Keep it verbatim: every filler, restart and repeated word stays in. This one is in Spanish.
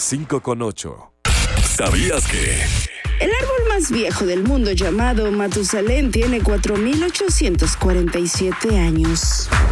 cinco con ocho. ¿Sabías que? El árbol más viejo del mundo, llamado Matusalén, tiene cuatro mil ochocientos cuarenta y siete años.